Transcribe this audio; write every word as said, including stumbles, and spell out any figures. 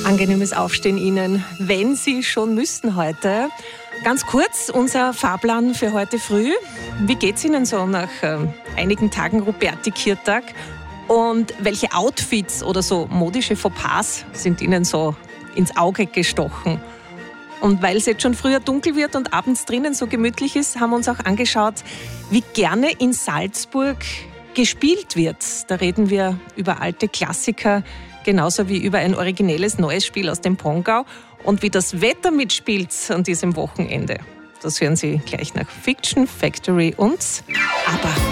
Angenehmes Aufstehen Ihnen, wenn Sie schon müssten heute. Ganz kurz, unser Fahrplan für heute früh. Wie geht's Ihnen so nach äh, einigen Tagen Ruperti-Kirtag? Und welche Outfits oder so modische Fauxpas sind Ihnen so ins Auge gestochen? Und weil es jetzt schon früher dunkel wird und abends drinnen so gemütlich ist, haben wir uns auch angeschaut, wie gerne in Salzburg gespielt wird. Da reden wir über alte Klassiker, genauso wie über ein originelles neues Spiel aus dem Pongau. Und wie das Wetter mitspielt an diesem Wochenende, das hören Sie gleich nach Fiction Factory und ABBA.